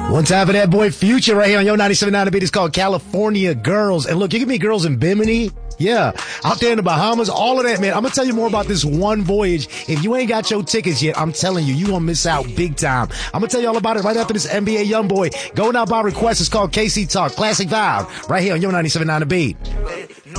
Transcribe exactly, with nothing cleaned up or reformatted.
One time for that boy Future right here on Yo ninety-seven point nine. The beat is called California Girls. And look, you can meet girls in Bimini. Yeah, out there in the Bahamas, all of that, man. I'm going to tell you more about this one voyage. If you ain't got your tickets yet, I'm telling you, you going to miss out big time. I'm going to tell you all about it right after this N B A Youngboy. Going out by request. It's called K C Talk. Classic vibe right here on Yo ninety-seven point nine The Beat.